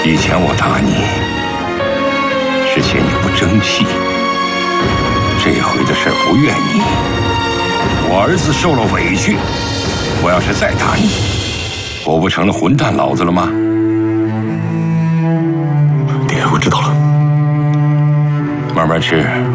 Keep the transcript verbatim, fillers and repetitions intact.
以前我打你是嫌你不争气，这回的事不怨你。我儿子受了委屈，我要是再打你，我不成了混蛋老子了吗？ 爹，我知道了。 慢慢吃，